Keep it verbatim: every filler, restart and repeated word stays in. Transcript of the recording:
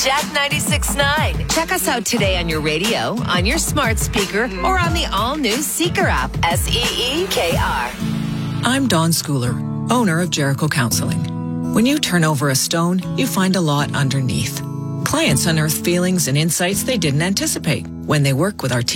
Jack ninety-six point nine. Check us out today on your radio, on your smart speaker, or on the all-new Seeker app. S E E K R. I'm Dawn Schooler, owner of Jericho Counseling. When you turn over a stone, you find a lot underneath. Clients unearth feelings and insights they didn't anticipate when they work with our team.